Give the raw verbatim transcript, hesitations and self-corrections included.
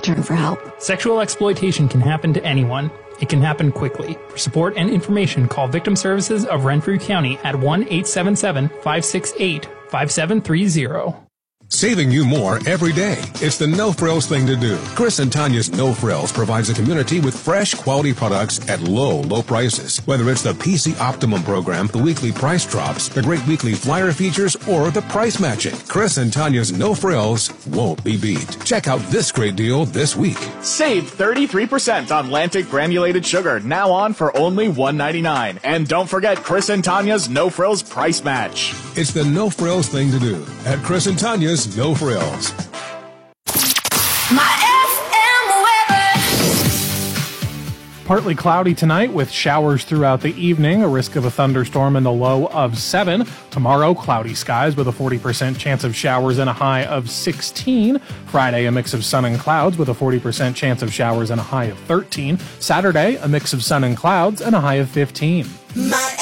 turn for help. Sexual exploitation can happen to anyone. It can happen quickly. For support and information, call Victim Services of Renfrew County at one eight seven seven, five six eight, five seven three zero. Saving you more every day. It's the No Frills thing to do. Chris and Tanya's No Frills provides a community with fresh, quality products at low, low prices. Whether it's the P C Optimum program, the weekly price drops, the great weekly flyer features, or the price matching, Chris and Tanya's No Frills won't be beat. Check out this great deal this week. Save thirty-three percent on Lantic granulated sugar, now on for only one ninety-nine. And don't forget Chris and Tanya's No Frills price match. It's the No Frills thing to do at Chris and Tanya's No Frills. My F M weather. Partly cloudy tonight with showers throughout the evening, a risk of a thunderstorm in the low of seven. Tomorrow, cloudy skies with a forty percent chance of showers and a high of sixteen. Friday, a mix of sun and clouds with a forty percent chance of showers and a high of thirteen. Saturday, a mix of sun and clouds and a high of fifteen. My